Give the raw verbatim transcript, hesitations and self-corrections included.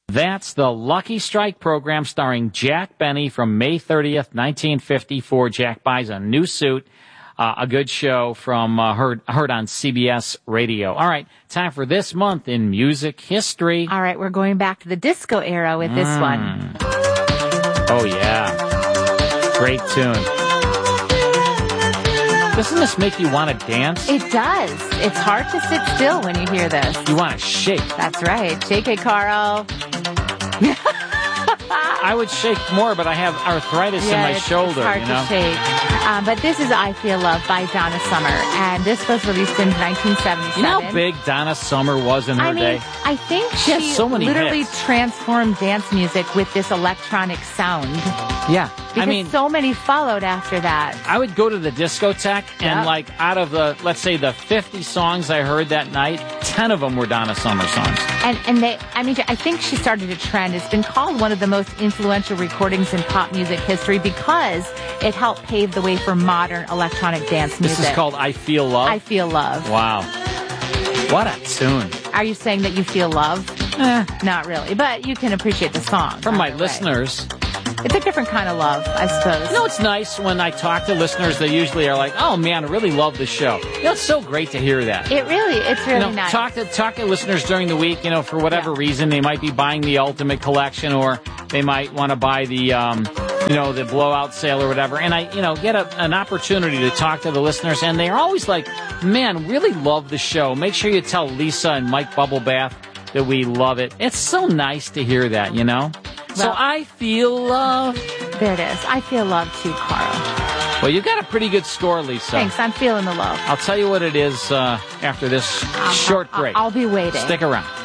That's the Lucky Strike program starring Jack Benny from May thirtieth, nineteen fifty-four. Jack buys a new suit. Uh, a good show from uh, heard heard on C B S Radio. All right, time for this month in music history. All right, we're going back to the disco era with this Mm. one. Oh, yeah. Great tune. Doesn't this make you want to dance? It does. It's hard to sit still when you hear this. You want to shake. That's right. Shake it, Carl. I would shake more, but I have arthritis yeah, in my it's, shoulder, it's hard you know? to shake. Um, but this is I Feel Love by Donna Summer, and this was released in nineteen seventy-seven. You know how big Donna Summer was in her I mean, day? I think She she, has so many literally hits. transformed dance music with this electronic sound. Yeah. Because I mean, so many followed after that. I would go to the discotheque, and Yep. like out of the, let's say, the fifty songs I heard that night, ten of them were Donna Summer songs. And and they, I mean, I think she started a trend. It's been called one of the most influential recordings in pop music history because it helped pave the way for modern electronic dance music. This is called I Feel Love? I Feel Love. Wow. What a tune. Are you saying that you feel love? Eh. Not really, but you can appreciate the song. From my either way. listeners. It's a different kind of love, I suppose. You know, it's nice when I talk to listeners, they usually are like, oh man, I really love the show. You know, it's so great to hear that. It really, it's really you know, nice. talk to talk to listeners during the week. You know, for whatever Yeah. reason, they might be buying the Ultimate Collection, or they might want to buy the, um, you know, the blowout sale or whatever. And I, you know, get a, an opportunity to talk to the listeners, and they're always like, "Man, really love the show. Make sure you tell Lisa and Mike Bubblebath that we love it." It's so nice to hear that, you know. So Well- I feel love. There it is. I feel love too, Carl. Well, you got a pretty good score, Lisa. Thanks. I'm feeling the love. I'll tell you what it is uh, after this I'll- short I'll- break. I'll be waiting. Stick around.